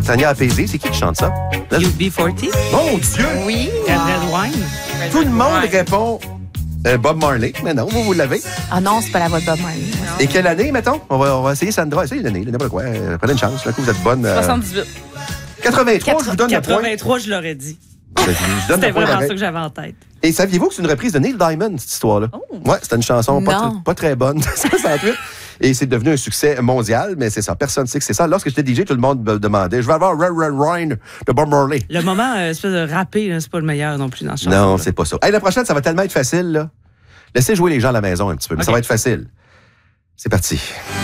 Tania Apaisé, c'est qui chante ça? UB40. Mon Dieu! Oui. Red Wine. Tout le monde Wine. répond Bob Marley, mais non, vous l'avez. Ah non, c'est pas la voix de Bob Marley. Et quelle année, mettons? On va essayer Sandra. Essayez l'année, n'importe quoi. Prenez une chance, là, que vous êtes bonne. 78. 83, je vous donne le point. 83, je l'aurais dit. Je donne C'était le point vraiment pareil. ça que j'avais en tête. Et saviez-vous que c'est une reprise de Neil Diamond, cette histoire-là? Ouais, c'était une chanson pas très bonne de 68. Et c'est devenu un succès mondial, mais c'est ça. Personne ne sait que c'est ça. Lorsque j'étais DJ, tout le monde me demandait, je vais avoir Red Wine de Bob Marley. Le moment, espèce de rapper, là, c'est pas le meilleur non plus dans ce chanson. Non, c'est pas ça. Hey, la prochaine, ça va tellement être facile, là. Laissez jouer les gens à la maison un petit peu, mais ça va être facile. C'est parti.